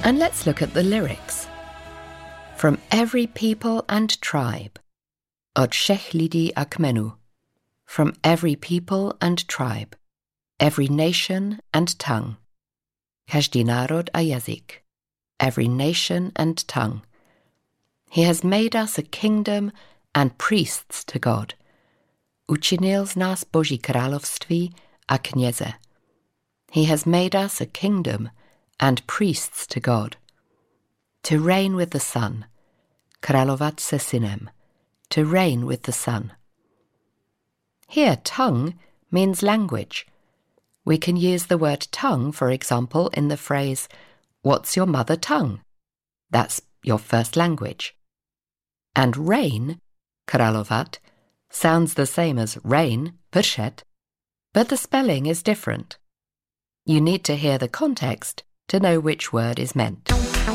And let's look at the lyrics. From every people and tribe, od všech lidí a kmenů, from every people and tribe, every nation and tongue, každý národ a jazyk, every nation and tongue. He has made us a kingdom and priests to God. Učinil z nás Boží království a kněze. He has made us a kingdom and priests to God. To reign with the Son, královat se synem, to reign with the Son. Here, tongue means language. We can use the word tongue, for example, in the phrase, "What's your mother tongue?" That's your first language. And reign, královat, sounds the same as reign, pršet, but the spelling is different. You need to hear the context to know which word is meant.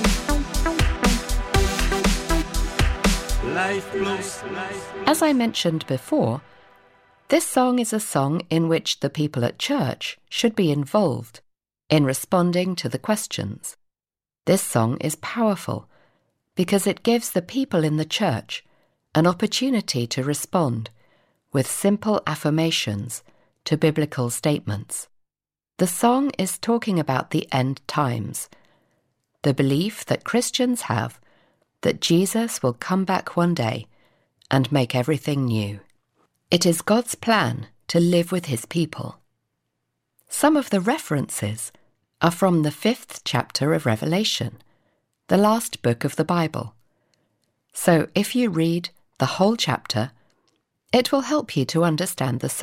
As I mentioned before, this song is a song in which the people at church should be involved in responding to the questions. This song is powerful because it gives the people in the church an opportunity to respond with simple affirmations to biblical statements. The song is talking about the end times, the belief that Christians have that Jesus will come back one day and make everything new. It is God's plan to live with his people. Some of the references are from the 5th chapter of Revelation, the last book of the Bible. So if you read the whole chapter, it will help you to understand the song.